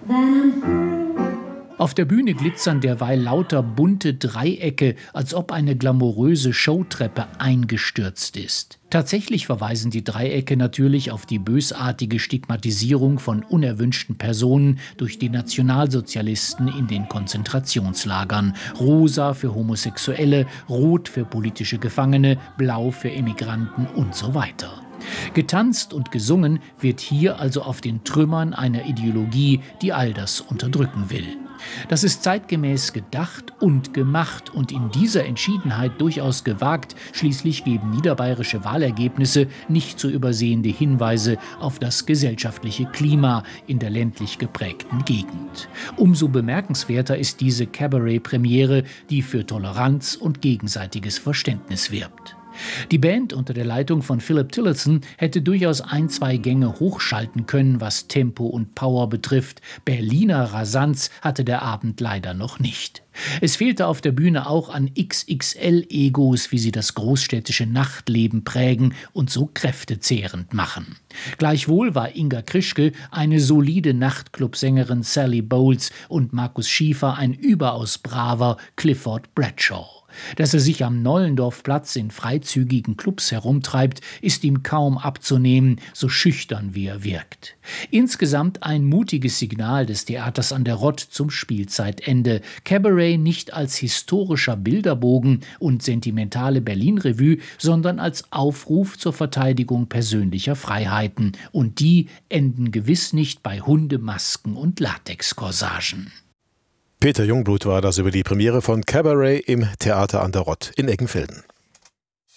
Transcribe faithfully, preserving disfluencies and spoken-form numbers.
Auf der Bühne glitzern derweil lauter bunte Dreiecke, als ob eine glamouröse Showtreppe eingestürzt ist. Tatsächlich verweisen die Dreiecke natürlich auf die bösartige Stigmatisierung von unerwünschten Personen durch die Nationalsozialisten in den Konzentrationslagern. Rosa für Homosexuelle, rot für politische Gefangene, blau für Emigranten und so weiter. Getanzt und gesungen wird hier also auf den Trümmern einer Ideologie, die all das unterdrücken will. Das ist zeitgemäß gedacht und gemacht und in dieser Entschiedenheit durchaus gewagt. Schließlich geben niederbayerische Wahlergebnisse nicht zu übersehende Hinweise auf das gesellschaftliche Klima in der ländlich geprägten Gegend. Umso bemerkenswerter ist diese Cabaret-Premiere, die für Toleranz und gegenseitiges Verständnis wirbt. Die Band unter der Leitung von Philip Tillotson hätte durchaus ein, zwei Gänge hochschalten können, was Tempo und Power betrifft. Berliner Rasanz hatte der Abend leider noch nicht. Es fehlte auf der Bühne auch an X X L-Egos, wie sie das großstädtische Nachtleben prägen und so kräftezehrend machen. Gleichwohl war Inga Krischke eine solide Nachtclubsängerin Sally Bowles und Markus Schiefer ein überaus braver Clifford Bradshaw. Dass er sich am Nollendorfplatz in freizügigen Clubs herumtreibt, ist ihm kaum abzunehmen, so schüchtern wie er wirkt. Insgesamt ein mutiges Signal des Theaters an der Rott zum Spielzeitende. Cabaret nicht als historischer Bilderbogen und sentimentale Berlin-Revue, sondern als Aufruf zur Verteidigung persönlicher Freiheiten. Und die enden gewiss nicht bei Hundemasken und Latexkorsagen. Peter Jungblut war das über die Premiere von Cabaret im Theater an der Rott in Eggenfelden.